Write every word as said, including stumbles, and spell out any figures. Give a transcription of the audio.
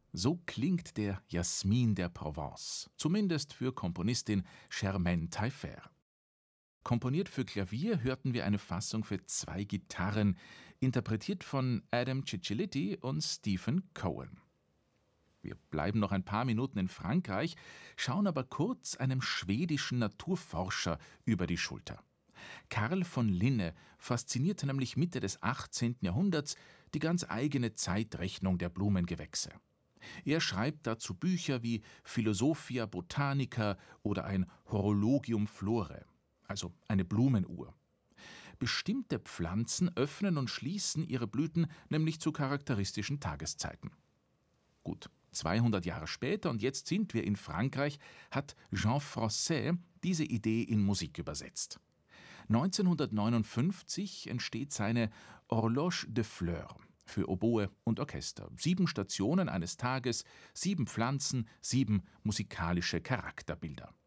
So klingt der Jasmin der Provence, zumindest für Komponistin Germaine Taillefer. Komponiert für Klavier hörten wir eine Fassung für zwei Gitarren, interpretiert von Adam Cicciolitti und Stephen Cohen. Wir bleiben noch ein paar Minuten in Frankreich, schauen aber kurz einem schwedischen Naturforscher über die Schulter. Carl von Linne faszinierte nämlich Mitte des achtzehnten Jahrhunderts die ganz eigene Zeitrechnung der Blumengewächse. Er schreibt dazu Bücher wie Philosophia Botanica oder ein Horologium Flore, also eine Blumenuhr. Bestimmte Pflanzen öffnen und schließen ihre Blüten nämlich zu charakteristischen Tageszeiten. Gut, zweihundert Jahre später, und jetzt sind wir in Frankreich, hat Jean Francet diese Idee in Musik übersetzt. neunzehnhundertneunundfünfzig entsteht seine Horloge de Fleurs für Oboe und Orchester. Sieben Stationen eines Tages, sieben Pflanzen, sieben musikalische Charakterbilder.